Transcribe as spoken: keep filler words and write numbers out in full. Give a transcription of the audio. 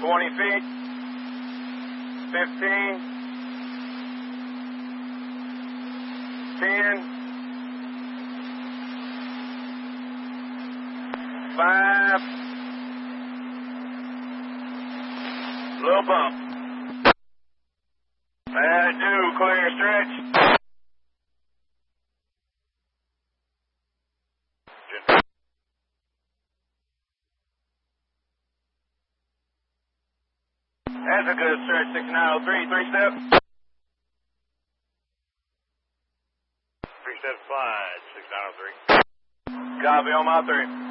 twenty feet. fifteen. ten. five. Little bump. That'll do. Clear stretch. That's a good stretch. six nine oh three. Three step. Three step slide. six nine oh three. Copy on my three.